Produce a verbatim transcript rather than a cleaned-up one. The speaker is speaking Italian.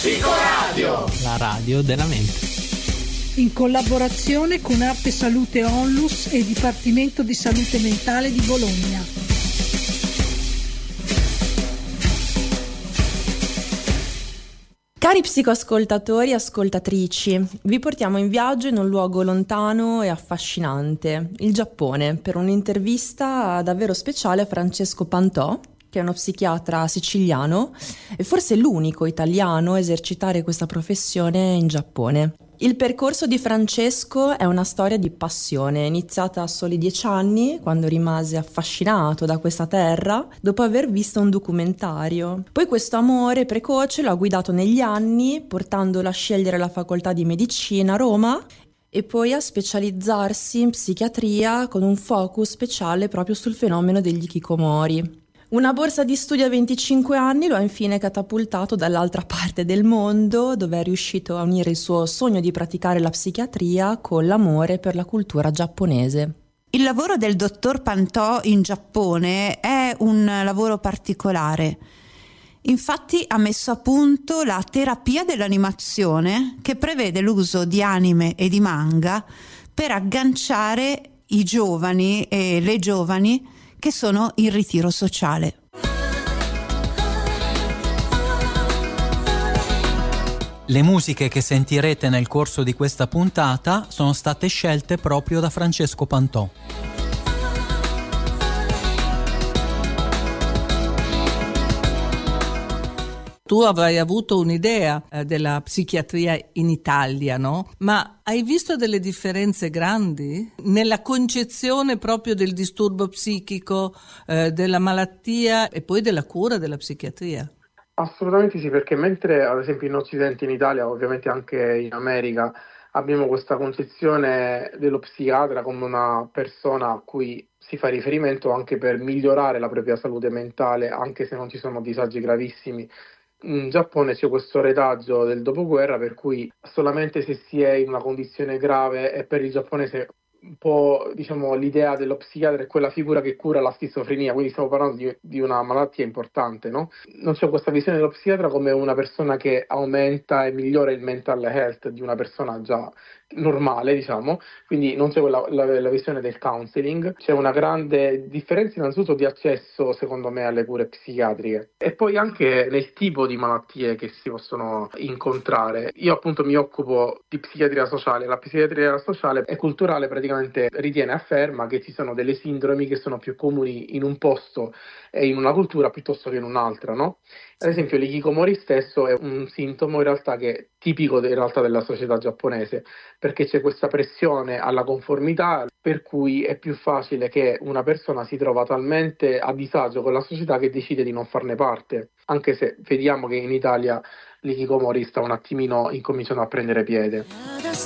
Psicoradio, la radio della mente. In collaborazione con Arte Salute Onlus e Dipartimento di Salute Mentale di Bologna. Cari psicoascoltatori e ascoltatrici, vi portiamo in viaggio in un luogo lontano e affascinante, il Giappone, per un'intervista davvero speciale a Francesco Pantò, che è uno psichiatra siciliano e forse l'unico italiano a esercitare questa professione in Giappone. Il percorso di Francesco è una storia di passione, iniziata a soli dieci anni, quando rimase affascinato da questa terra, dopo aver visto un documentario. Poi questo amore precoce lo ha guidato negli anni, portandolo a scegliere la facoltà di medicina a Roma e poi a specializzarsi in psichiatria con un focus speciale proprio sul fenomeno degli hikikomori. Una borsa di studio a venticinque anni lo ha infine catapultato dall'altra parte del mondo, dove è riuscito a unire il suo sogno di praticare la psichiatria con l'amore per la cultura giapponese. Il lavoro del dottor Pantò in Giappone è un lavoro particolare. Infatti ha messo a punto la terapia dell'animazione, che prevede l'uso di anime e di manga per agganciare i giovani e le giovani che sono in ritiro sociale. Le musiche che sentirete nel corso di questa puntata sono state scelte proprio da Francesco Pantò. Tu avrai avuto un'idea eh, della psichiatria in Italia, no? Ma hai visto delle differenze grandi nella concezione proprio del disturbo psichico, eh, della malattia e poi della cura della psichiatria? Assolutamente sì, perché mentre ad esempio in Occidente, in Italia, ovviamente anche in America, abbiamo questa concezione dello psichiatra come una persona a cui si fa riferimento anche per migliorare la propria salute mentale, anche se non ci sono disagi gravissimi. In Giappone c'è questo retaggio del dopoguerra per cui solamente se si è in una condizione grave, e per il giapponese un po', diciamo, l'idea dello psichiatra è quella figura che cura la schizofrenia, quindi stiamo parlando di, di una malattia importante, no? Non c'è questa visione dello psichiatra come una persona che aumenta e migliora il mental health di una persona già normale, diciamo, quindi non c'è quella, la, la visione del counseling. C'è una grande differenza innanzitutto di accesso, secondo me, alle cure psichiatriche e poi anche nel tipo di malattie che si possono incontrare. Io appunto mi occupo di psichiatria sociale. La psichiatria sociale e culturale praticamente ritiene e afferma che ci sono delle sindromi che sono più comuni in un posto e in una cultura piuttosto che in un'altra, no? Ad esempio l'ikikomori stesso è un sintomo in realtà che è tipico in realtà della società giapponese, perché c'è questa pressione alla conformità per cui è più facile che una persona si trova talmente a disagio con la società che decide di non farne parte, anche se vediamo che in Italia l'ikikomori sta un attimino incominciando a prendere piede.